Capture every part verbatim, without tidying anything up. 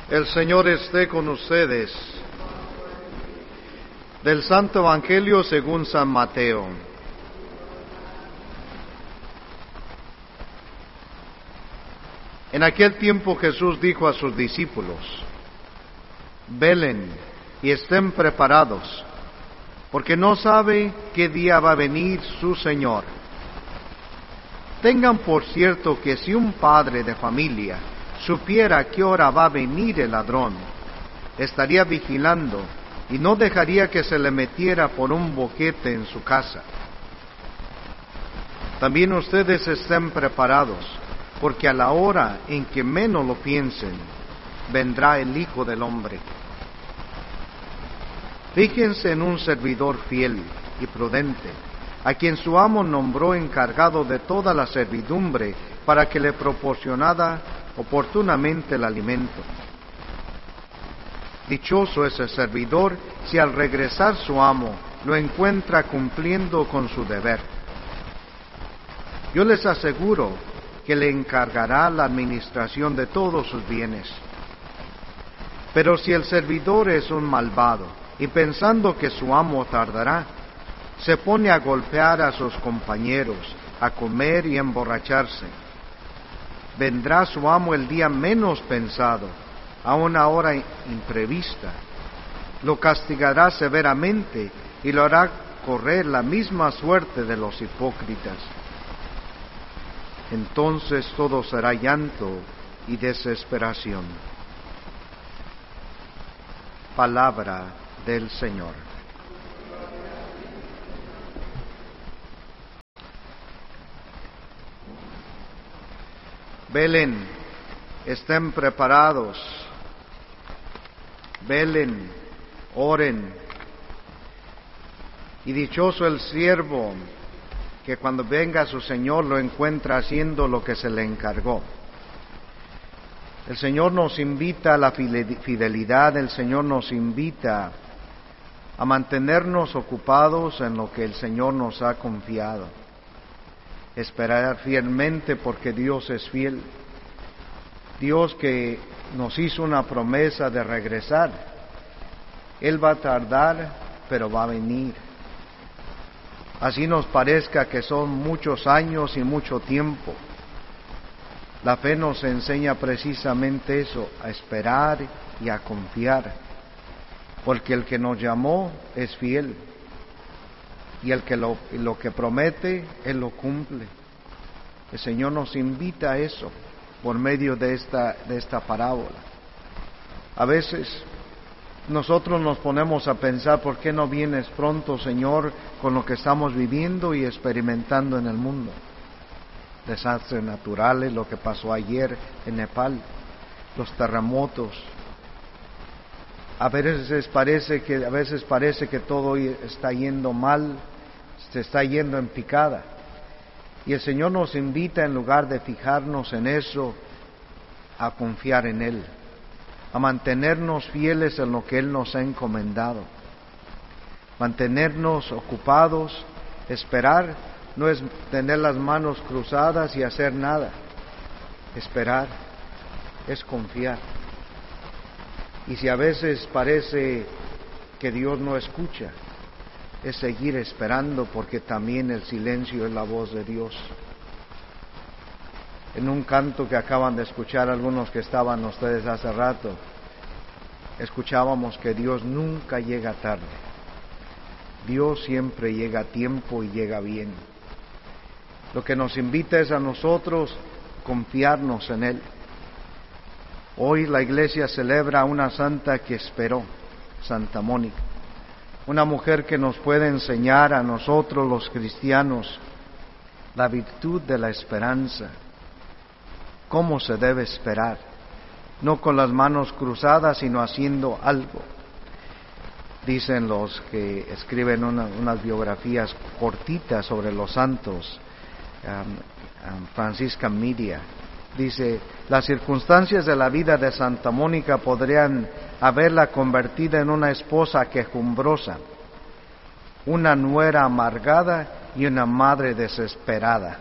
El Señor esté con ustedes. Del Santo Evangelio según San Mateo. En aquel tiempo Jesús dijo a sus discípulos: velen y estén preparados, porque no sabe qué día va a venir su Señor. Tengan por cierto que si un padre de familia supiera a qué hora va a venir el ladrón, estaría vigilando y no dejaría que se le metiera por un boquete en su casa. También ustedes estén preparados, porque a la hora en que menos lo piensen, vendrá el Hijo del Hombre. Fíjense en un servidor fiel y prudente, a quien su amo nombró encargado de toda la servidumbre para que le proporcionara oportunamente el alimento. Dichoso ese servidor si al regresar su amo lo encuentra cumpliendo con su deber. Yo les aseguro que le encargará la administración de todos sus bienes. Pero si el servidor es un malvado y pensando que su amo tardará, se pone a golpear a sus compañeros, a comer y a emborracharse, vendrá su amo el día menos pensado, a una hora imprevista. Lo castigará severamente y lo hará correr la misma suerte de los hipócritas. Entonces todo será llanto y desesperación. Palabra del Señor. Velen, estén preparados, velen, oren, y dichoso el siervo que cuando venga su Señor lo encuentra haciendo lo que se le encargó. El Señor nos invita a la fidelidad, el Señor nos invita a mantenernos ocupados en lo que el Señor nos ha confiado. Esperar fielmente porque Dios es fiel. Dios que nos hizo una promesa de regresar. Él va a tardar, pero va a venir. Así nos parezca que son muchos años y mucho tiempo. La fe nos enseña precisamente eso, a esperar y a confiar. Porque el que nos llamó es fiel. Y el que lo, lo que promete, Él lo cumple. El Señor nos invita a eso por medio de esta, de esta parábola. A veces nosotros nos ponemos a pensar, ¿por qué no vienes pronto, Señor, con lo que estamos viviendo y experimentando en el mundo? Desastres naturales, lo que pasó ayer en Nepal, los terremotos. A veces parece que, a veces parece que todo está yendo mal, se está yendo en picada. Y el Señor nos invita, en lugar de fijarnos en eso, a confiar en Él, a mantenernos fieles en lo que Él nos ha encomendado. Mantenernos ocupados, esperar, no es tener las manos cruzadas y hacer nada. Esperar es confiar. Y si a veces parece que Dios no escucha, es seguir esperando, porque también el silencio es la voz de Dios. En un canto que acaban de escuchar algunos que estaban ustedes hace rato, escuchábamos que Dios nunca llega tarde. Dios siempre llega a tiempo y llega bien. Lo que nos invita es a nosotros confiarnos en Él. Hoy la Iglesia celebra a una santa que esperó, Santa Mónica, una mujer que nos puede enseñar a nosotros los cristianos la virtud de la esperanza, cómo se debe esperar, no con las manos cruzadas, sino haciendo algo. Dicen los que escriben una, unas biografías cortitas sobre los santos, um, um, Francisca Miria, dice: las circunstancias de la vida de Santa Mónica podrían haberla convertida en una esposa quejumbrosa, una nuera amargada y una madre desesperada.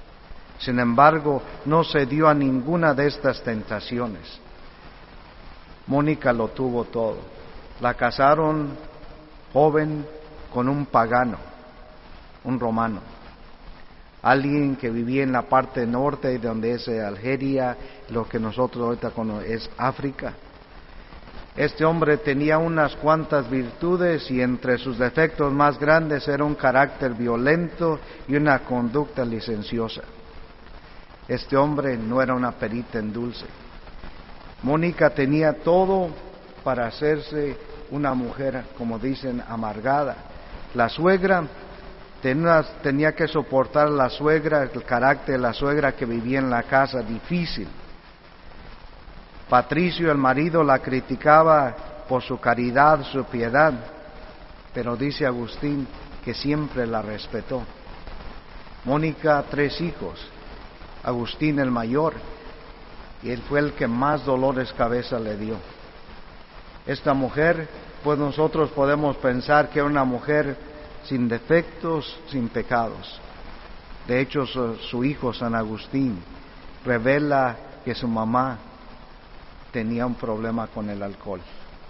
Sin embargo, no cedió a ninguna de estas tentaciones. Mónica lo tuvo todo. La casaron joven con un pagano, un romano, alguien que vivía en la parte norte, donde es Algeria, lo que nosotros ahorita conocemos es África. Este hombre tenía unas cuantas virtudes y entre sus defectos más grandes era un carácter violento y una conducta licenciosa. Este hombre no era una perita en dulce. Mónica tenía todo para hacerse una mujer, como dicen, amargada. La suegra tenía, tenía que soportar a la suegra, el carácter de la suegra que vivía en la casa, difícil. Patricio, el marido, la criticaba por su caridad, su piedad, pero dice Agustín que siempre la respetó. Mónica, tres hijos, Agustín el mayor, y él fue el que más dolores cabeza le dio. Esta mujer, pues nosotros podemos pensar que era una mujer sin defectos, sin pecados. De hecho, su, su hijo San Agustín revela que su mamá tenía un problema con el alcohol.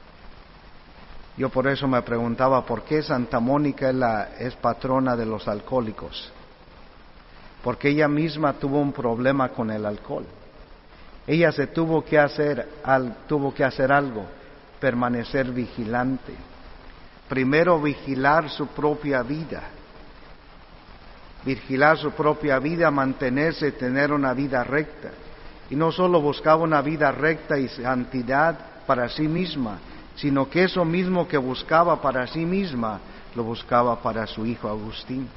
Yo por eso me preguntaba por qué Santa Mónica es, la, es patrona de los alcohólicos. Porque ella misma tuvo un problema con el alcohol. Ella se tuvo que hacer, al, tuvo que hacer algo, permanecer vigilante. Primero vigilar su propia vida. Vigilar su propia vida, mantenerse, tener una vida recta. Y no solo buscaba una vida recta y santidad para sí misma, sino que eso mismo que buscaba para sí misma, lo buscaba para su hijo Agustín.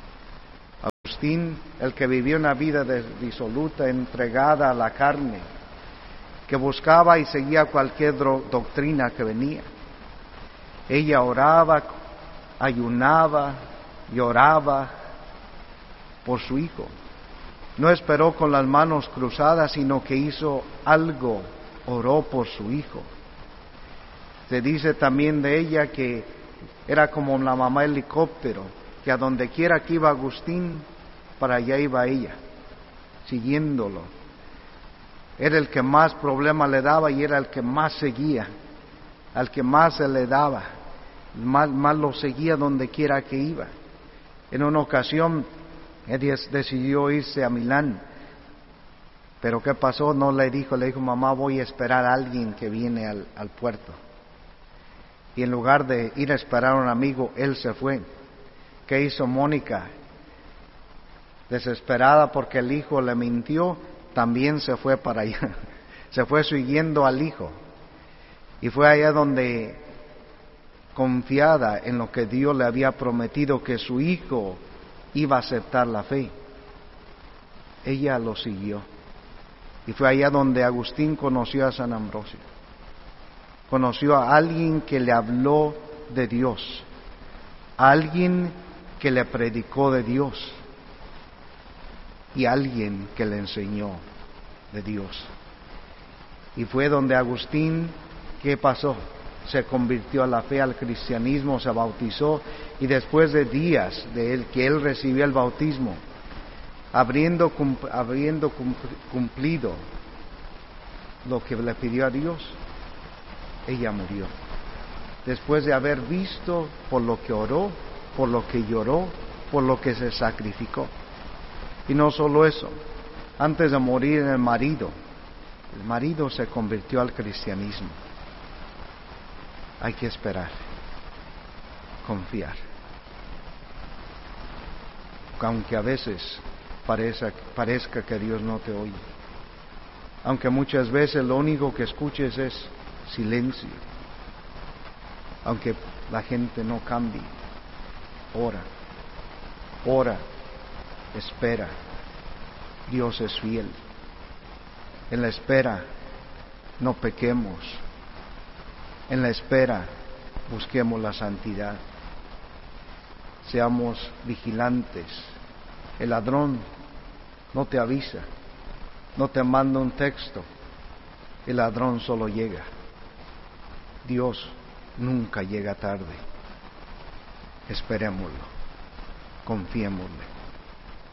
Agustín, el que vivió una vida disoluta, entregada a la carne, que buscaba y seguía cualquier doctrina que venía. Ella oraba, ayunaba, lloraba por su hijo. No esperó con las manos cruzadas, sino que hizo algo, oró por su hijo. Se dice también de ella que era como la mamá helicóptero, que a donde quiera que iba Agustín, para allá iba ella, siguiéndolo. Era el que más problema le daba y era el que más seguía, al que más se le daba, más, más lo seguía donde quiera que iba. En una ocasión, ella decidió irse a Milán, pero ¿qué pasó? No le dijo, le dijo, mamá, voy a esperar a alguien que viene al, al puerto. Y en lugar de ir a esperar a un amigo, él se fue. ¿Qué hizo Mónica? Desesperada porque el hijo le mintió, también se fue para allá. Se fue siguiendo al hijo. Y fue allá donde, confiada en lo que Dios le había prometido, que su hijo iba a aceptar la fe, ella lo siguió. Y fue allá donde Agustín conoció a San Ambrosio. Conoció a alguien que le habló de Dios, a alguien que le predicó de Dios y a alguien que le enseñó de Dios. Y fue donde Agustín, ¿qué pasó? Se convirtió a la fe, al cristianismo, se bautizó, y después de días de él, que él recibió el bautismo, habiendo, habiendo cumplido lo que le pidió a Dios, ella murió. Después de haber visto por lo que oró, por lo que lloró, por lo que se sacrificó. Y no solo eso, antes de morir el marido, el marido se convirtió al cristianismo. Hay que esperar, confiar. Aunque a veces parezca, parezca que Dios no te oye. Aunque muchas veces lo único que escuches es silencio. Aunque la gente no cambie. Ora, ora, espera. Dios es fiel. En la espera no pequemos. En la espera busquemos la santidad. Seamos vigilantes. El ladrón no te avisa, no te manda un texto. El ladrón solo llega. Dios nunca llega tarde. Esperémoslo, confiémosle.